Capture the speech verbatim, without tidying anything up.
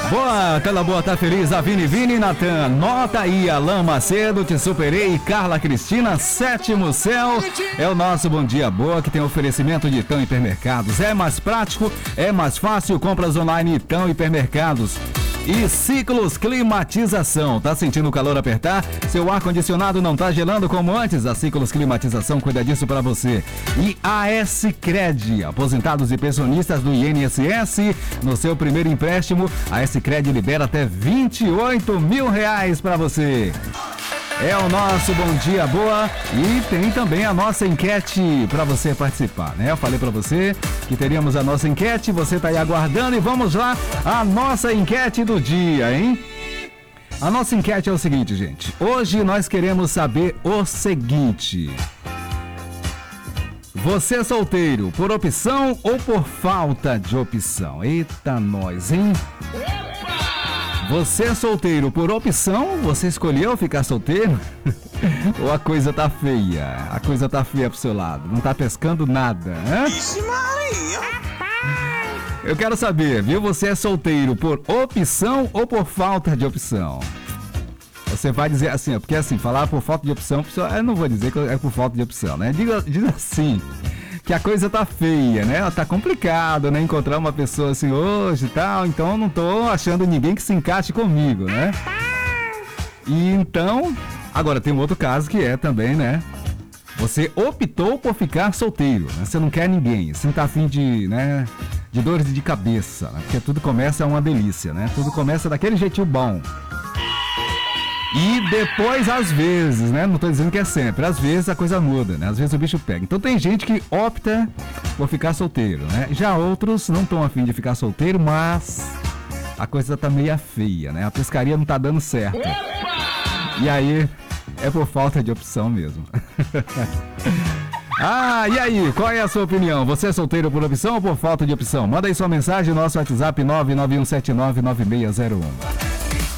Boa, tela boa, tá feliz, a Vini, Vini e Natan. Nota aí, Alain Macedo, Te Superei e Carla Cristina, Sétimo Céu. É o nosso Bom Dia Boa, que tem oferecimento de Itão Hipermercados. É mais prático, é mais fácil, compras online Itão Hipermercados. E Ciclos Climatização. Tá sentindo o calor apertar? Seu ar-condicionado não tá gelando como antes? A Ciclos Climatização cuida disso pra você. E a S-Cred, aposentados e pensionistas do I N S S, no seu primeiro empréstimo, a S-Cred libera até vinte e oito mil reais pra você. É o nosso Bom Dia Boa e tem também a nossa enquete para você participar, né? Eu falei para você que teríamos a nossa enquete, você tá aí aguardando e vamos lá, a nossa enquete do dia, hein? A nossa enquete é o seguinte, gente. Hoje nós queremos saber o seguinte: você é solteiro por opção ou por falta de opção? Eita nós, hein? Você é solteiro por opção? Você escolheu ficar solteiro? Ou a coisa tá feia? A coisa tá feia pro seu lado, não tá pescando nada, hein? Eu quero saber, viu? Você é solteiro por opção ou por falta de opção? Você vai dizer assim, porque assim, falar por falta de opção, eu não vou dizer que é por falta de opção, né? Diga, diz assim, que a coisa tá feia, né? Tá complicado, né? Encontrar uma pessoa assim hoje e tal, então eu não tô achando ninguém que se encaixe comigo, né? E então, agora tem um outro caso que é também, né? Você optou por ficar solteiro, né? Você não quer ninguém, você não tá afim de, né? De dores de cabeça, né? Porque tudo começa uma delícia, né? Tudo começa daquele jeitinho bom. E depois, às vezes, né? Não tô dizendo que é sempre. Às vezes a coisa muda, né? Às vezes o bicho pega. Então tem gente que opta por ficar solteiro, né? Já outros não estão afim de ficar solteiro, mas a coisa tá meio feia, né? A pescaria não tá dando certo. E aí é por falta de opção mesmo. Ah, e aí, qual é a sua opinião? Você é solteiro por opção ou por falta de opção? Manda aí sua mensagem no nosso WhatsApp nove nove um sete nove nove seis zero um.